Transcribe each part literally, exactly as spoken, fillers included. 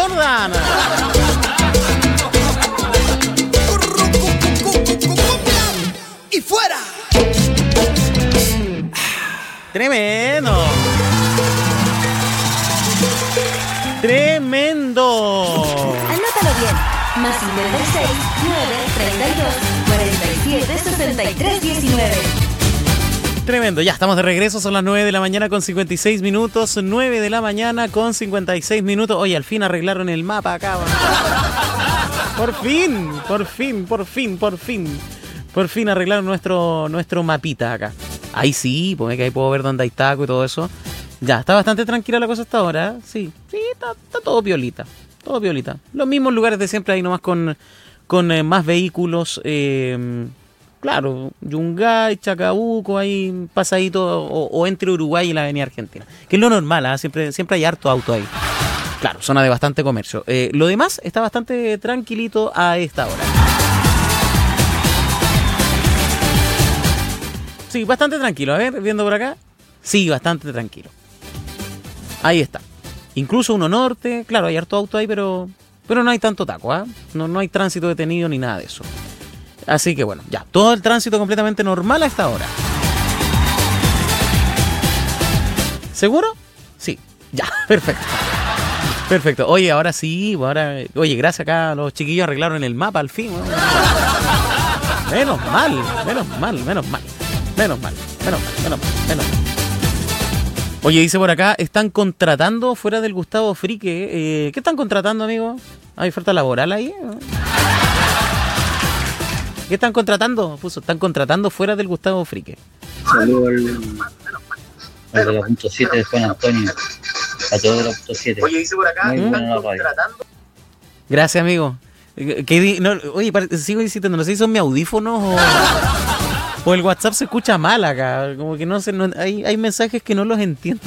Jordan. Y fuera. Tremendo. Tremendo. Anótalo bien. Más cincuenta y seis, nueve, treinta y dos, cuarenta y siete, sesenta y tres, diecinueve. Tremendo, ya estamos de regreso, son las nueve de la mañana con cincuenta y seis minutos, nueve de la mañana con cincuenta y seis minutos. Oye, al fin arreglaron el mapa acá. Por fin, por fin, por fin, por fin. Por fin arreglaron nuestro, nuestro mapita acá. Ahí sí, porque ahí puedo ver dónde hay taco y todo eso. Ya, está bastante tranquila la cosa hasta ahora. Sí, sí, está, está todo piolita. Todo piolita. Los mismos lugares de siempre, ahí nomás con, con eh, más vehículos. Eh, claro, Yungay, Chacabuco, ahí pasadito, o, o entre Uruguay y la avenida Argentina. Que es lo normal, ¿eh? siempre, siempre hay harto auto ahí. Claro, zona de bastante comercio. Eh, lo demás está bastante tranquilito a esta hora. Sí, bastante tranquilo. A ver, viendo por acá. Sí, bastante tranquilo. Ahí está. Incluso uno norte. Claro, hay harto auto ahí, pero pero no hay tanto taco, ¿eh? No, no hay tránsito detenido ni nada de eso. Así que bueno, ya. Todo el tránsito completamente normal a esta hora. ¿Seguro? Sí. Ya, perfecto. Perfecto. Oye, ahora sí. Ahora, oye, gracias acá. Los chiquillos arreglaron el mapa al fin. ¿No? Menos mal, menos mal, menos mal. Menos mal, menos mal, menos mal, menos mal. Oye, dice por acá, están contratando fuera del Gustavo Frique. Eh, ¿Qué están contratando, amigo? ¿Hay oferta laboral ahí? ¿Qué están contratando? Puso, están contratando fuera del Gustavo Frique. Saludos al de la punto siete de Juan Antonio. A todos de la punto siete. Oye, dice por acá, muy están buena contratando. Gracias, amigo. ¿Qué di? No, oye, sigo insistiendo, no sé si son mis audífonos o... O el WhatsApp se escucha mal acá, como que no sé, no, hay, hay mensajes que no los entiendo.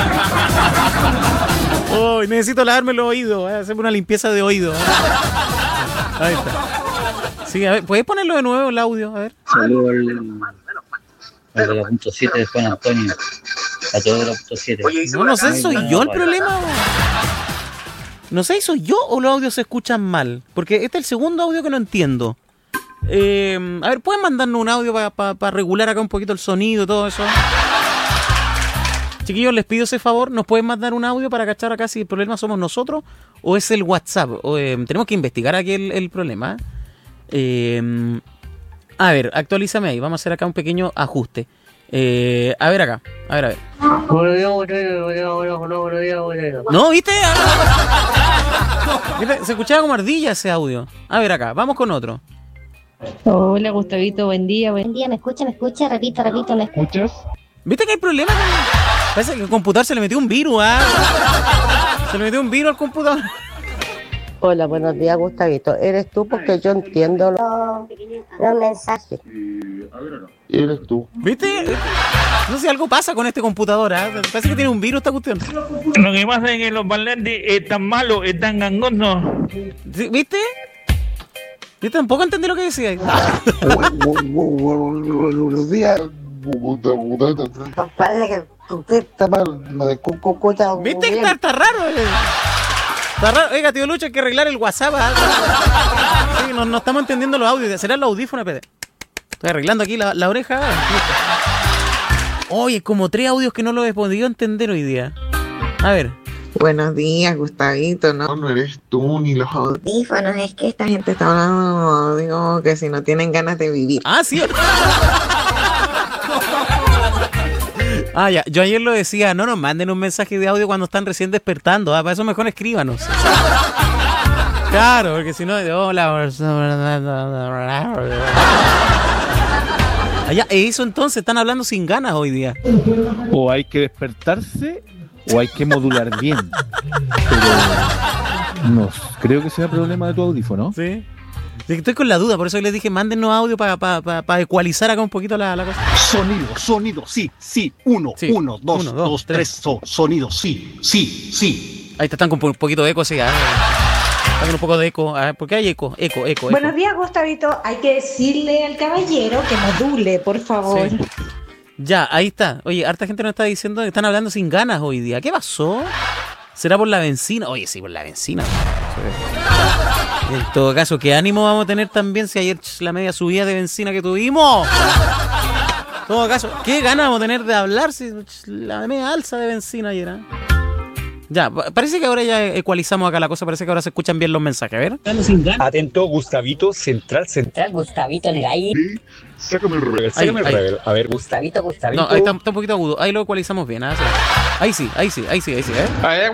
Oh, necesito lavarme los oídos, eh, hacerme una limpieza de oído. Eh. Ahí está. Sí, a ver, ¿puedes ponerlo de nuevo el audio? A ver. Saludos al, al de la punto siete de Juan Antonio. A todos de la punto siete. No, no sé, ¿soy yo el problema? No sé, ¿soy yo o los audios se escuchan mal? Porque este es el segundo audio que no entiendo. Eh, a ver, ¿pueden mandarnos un audio para pa, pa regular acá un poquito el sonido y todo eso? Chiquillos, les pido ese favor. ¿Nos pueden mandar un audio para cachar acá si el problema somos nosotros o es el WhatsApp? O, eh, tenemos que investigar aquí el, el problema. Eh, a ver, actualízame ahí. Vamos a hacer acá un pequeño ajuste. Eh, a ver acá. A ver, a ver. ¿No? ¿Viste? ¿Viste? Se escuchaba como ardilla ese audio. A ver acá. Vamos con otro. Hola, Gustavito, buen día. Buen día, ¿me escucha? ¿Me escucha? Repito, repito, ¿me escuchas? ¿Viste que hay problemas? Parece que al computador se le metió un virus, ¿ah? ¿eh? Se le metió un virus al computador. Hola, buenos días, Gustavito. ¿Eres tú? Porque yo entiendo los, los mensajes. ¿Eres tú? ¿Viste? No sé si algo pasa con este computador, ¿eh? Parece que tiene un virus esta cuestión. Lo que pasa es que los parlantes están malos, están gangosos. ¿Viste? Yo tampoco entendí lo que decía. Buenos días. Parece que usted está mal. ¿Viste que está, está raro? Eh? Está raro. Oiga, tío Lucho, hay que arreglar el WhatsApp. ¿eh? Sí, no, no estamos entendiendo los audios. ¿Será el audífono? Espérate. Estoy arreglando aquí la, la oreja. Oye, como tres audios que no los he podido entender hoy día. A ver. Buenos días, Gustavito, ¿no? No, no eres tú ni los audífonos, es que esta gente está hablando, digo, que si no tienen ganas de vivir. Ah, sí. Ah, ya, yo ayer lo decía, no nos manden un mensaje de audio cuando están recién despertando, ¿ah? Para eso mejor escríbanos. Claro, porque si no, hola. Allá, eso entonces, están hablando sin ganas hoy día. O hay que despertarse o hay que modular bien. Pero no creo que sea problema de tu audífono. Sí. Estoy con la duda, por eso les dije, mándennos audio para pa, pa, pa ecualizar acá un poquito la, la cosa. Sonido, sonido, sí, sí. Uno, sí. uno, dos, uno, dos, dos, tres, so, sonido, sí, sí, sí. Ahí están con un poquito de eco, sí. ¿eh? Está con un poco de eco. ¿eh? ¿Por qué hay eco? Eco, eco, eco. Buenos días, Gustavito. Hay que decirle al caballero que module, por favor. Sí. Ya, ahí está. Oye, harta gente nos está diciendo que están hablando sin ganas hoy día. ¿Qué pasó? ¿Será por la benzina? Oye, sí, por la benzina. En todo caso, ¿qué ánimo vamos a tener también si ayer ch, la media subida de benzina que tuvimos? En todo caso, ¿qué ganas vamos a tener de hablar si ch, la media alza de benzina ayer? ¿eh? Ya, parece que ahora ya ecualizamos acá la cosa, parece que ahora se escuchan bien los mensajes, a ver. Atento, Gustavito, central, central, Gustavito en el aire. Sí, sácame el rebel, Sácame sácame el el rebel. A ver, Gustavito, Gustavito. No, ahí está, está un poquito agudo, ahí lo ecualizamos bien. ¿eh? Ahí sí, ahí sí, ahí sí, ahí sí, ¿eh?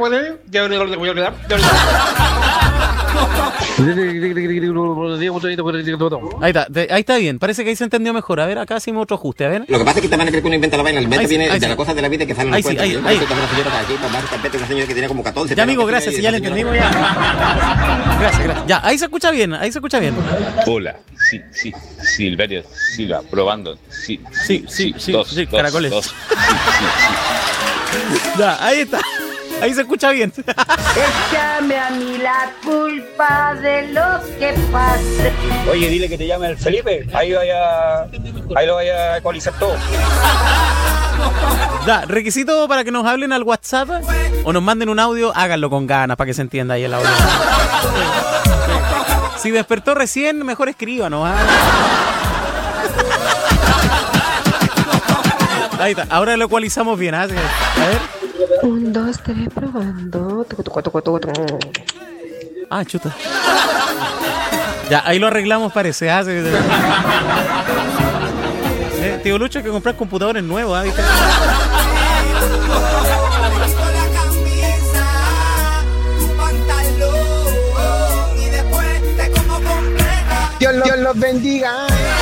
Ahí está, de, ahí está bien, parece que ahí se entendió mejor. A ver, acá hacemos otro ajuste, a ver. Lo que pasa es que esta manera que uno inventa la vaina, el invento viene de sí. las cosas de la vida que salen en Ahí los sí, cuentos. ahí, Yo ahí. conozco una señora aquí, papá, tapete, una señora que tenía como catorce. Ya, amigo, gracias, si ya le entendimos ya. Gracias, gracias. Ya, ahí se escucha bien, ahí se escucha bien. Hola, sí, sí, Silverio Silva, probando. Sí, sí, sí, sí, dos, sí, dos, caracoles. Dos, sí, sí, sí. Ya, ahí está. Ahí se escucha bien. Échame a mí la culpa de lo que pase. Oye, dile que te llame el Felipe. Ahí vaya, ahí lo vaya a ecualizar todo. Ya, requisito para que nos hablen al WhatsApp o nos manden un audio, háganlo con ganas para que se entienda ahí el audio. Si despertó recién, mejor escríbanos. ¿eh? Ahí está, ahora lo ecualizamos bien. ¿eh? A ver. Un, dos, tres, probando. Ah, chuta. Ya, ahí lo arreglamos, parece. ¿eh? Eh, tío Lucho, hay que comprar computadores nuevos. ¿eh? Dios, Dios los bendiga.